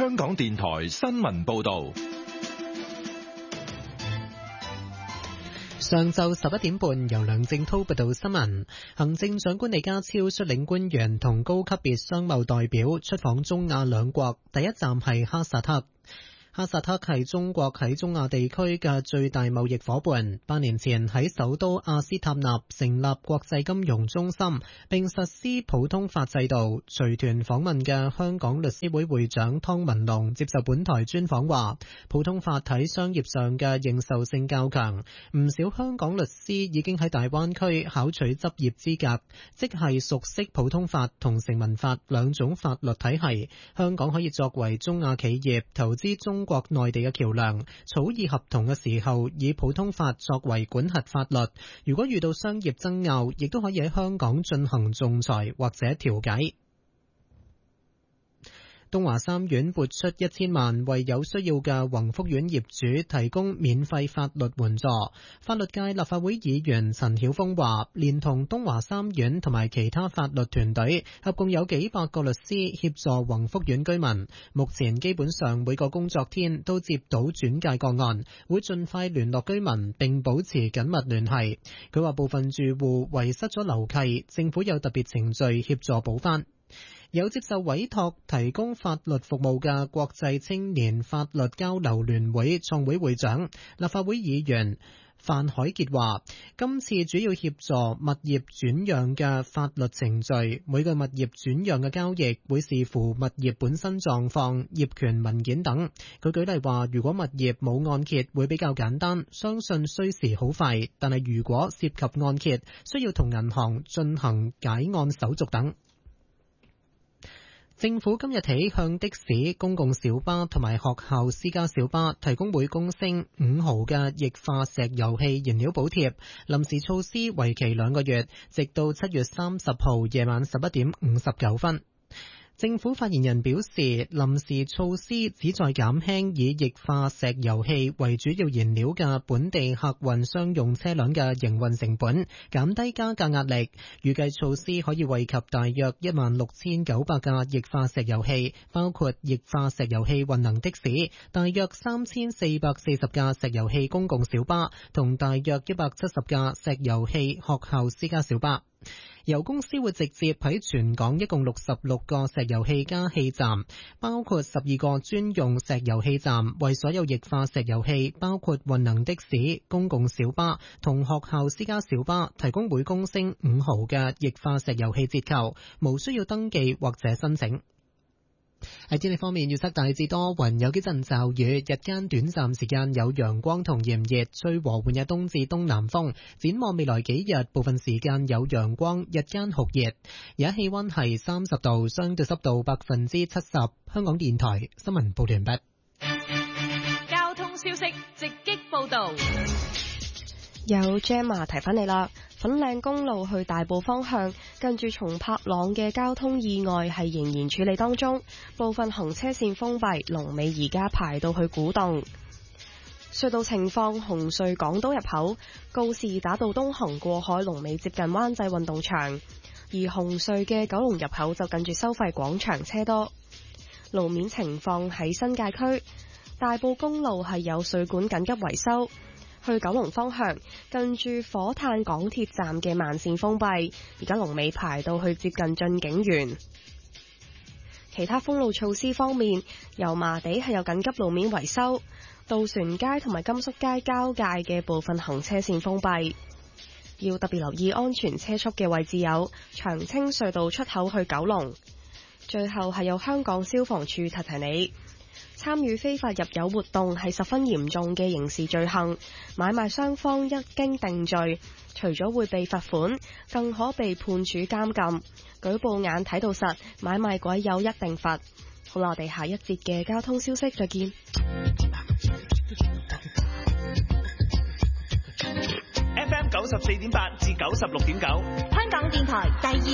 香港電台新聞報道。 上晝11點半，由梁正滔報道新聞。行政長官李家超率領官員同高級別商貿代表出訪中亞兩國，第一站係哈薩克。哈薩克係中國喺中亞地區嘅最大貿易夥伴。8年前喺首都阿斯塔納成立國際金融中心，並實施普通法制度。隨團訪問嘅香港律師會會長湯文龍接受本台專訪話，普通法喺商業上嘅認受性較強，唔少香港律師已經喺大灣區考取執業資格，即係熟悉普通法同成文法兩種法律體系。香港可以作為中亞企業投資中國內地嘅橋樑，草擬合同嘅時候以普通法作為管轄法律。如果遇到商業爭拗，亦都可以喺香港進行仲裁或者調解。東華三院撥出1000萬為有需要嘅宏福苑業主提供免費法律援助。法律界立法會議員陳曉峰話，連同東華三院同埋其他法律團隊，合共有幾百個律師協助宏福苑居民。目前基本上每個工作天都接到轉介個案，會盡快聯絡居民並保持緊密聯繫。佢話部分住戶遺失咗樓契，政府有特別程序協助補返。有接受委託提供法律服務嘅國際青年法律交流聯會創會會長、立法會議員范海傑話，今次主要協助物業轉讓嘅法律程序，每個物業轉讓嘅交易會視乎物業本身狀況、業權文件等。佢舉例話，如果物業冇按揭會比較簡單，相信需時好快，但係如果涉及按揭，需要同銀行進行解案手續等。政府今日起向的士、公共小巴同埋學校私家小巴提供每公升5毫嘅液化石油氣燃料補貼，臨時措施為期2個月，直到7月30號夜晚11點59分。政府發言人表示，臨時措施旨在減輕以液化石油氣為主要燃料嘅本地客運商用車輛嘅營運成本，減低加價壓力。預計措施可以惠及大約16,900架液化石油氣，包括液化石油氣混能的士，大約3,440架石油氣公共小巴，同大約170架石油氣學校私家小巴。油公司會直接喺全港一共66個石油氣加氣站，包括12個專用石油氣站，為所有液化石油氣，包括混能的士、公共小巴同學校私家小巴，提供每公升5毫嘅液化石油氣折扣，無需要登記或者申請。喺天氣方面，預測大致多雲，有幾陣驟雨，日間短暫時間有陽光同炎熱，吹和緩嘅東至東南風。展望未來幾日，部分時間有陽光，日間酷熱。而家氣溫係30度，相對濕度70%。香港電台新聞報道完畢。 交通消息直擊報道。 有 Gemma 提返你啦，粉嶺公路去大埔方向，近住松柏塱嘅交通意外係仍然處理當中，部分行車線封閉，龍尾而家排到去古洞。隧道情況，紅隧港島入口告士打道東行過海，龍尾接近灣仔運動場，而紅隧嘅九龍入口就近住收費廣場車多。路面情況喺新界區大埔公路係有水管緊急維修，去九龍方向近住火炭港鐵站嘅慢線封閉，而家龍尾排到去接近駿景園。其他封路措施方面，油麻地係有緊急路面維修，渡船街同埋甘肅街交界嘅部分行車線封閉，要特別留意安全車速嘅位置有長青隧道出口去九龍。最後係有香港消防處提提你，參與非法入油活動係十分嚴重嘅刑事罪行，買賣雙方一經定罪，除咗會被罰款，更可被判處監禁。舉報眼睇到實，買賣鬼有一定罰。好啦，我哋下一節嘅交通消息再見。 FM 94.8至96.9， 香港電台第二